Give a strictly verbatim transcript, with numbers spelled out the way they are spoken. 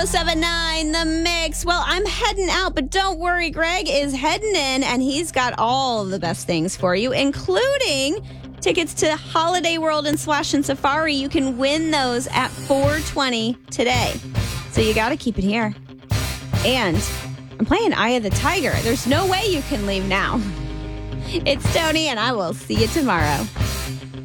seven nine, The Mix. Well, I'm heading out, but don't worry. Greg is heading in, and he's got all the best things for you, including tickets to Holiday World and Splash and Safari. You can win those at four twenty today. So you got to keep it here. And I'm playing Eye of the Tiger. There's no way you can leave now. It's Tony, and I will see you tomorrow.